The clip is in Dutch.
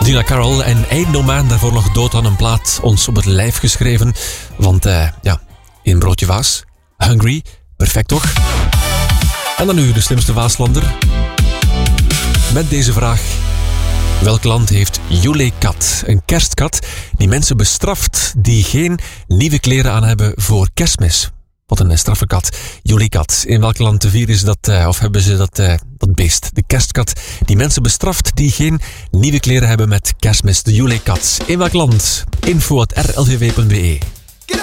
Gina Carroll en Ain't No Man, daarvoor nog Dood aan een plaat, ons op het lijf geschreven. Want in broodje vaas, hungry, perfect toch? En dan nu de slimste Vaaslander. Met deze vraag. Welk land heeft Julekat, een kerstkat die mensen bestraft die geen nieuwe kleren aan hebben voor Kerstmis? Wat een straffe kat. Julekat. In welk land te vieren is dat, of hebben ze dat beest? De kerstkat die mensen bestraft die geen nieuwe kleren hebben met Kerstmis. De Julekat. In welk land? info@rlvv.be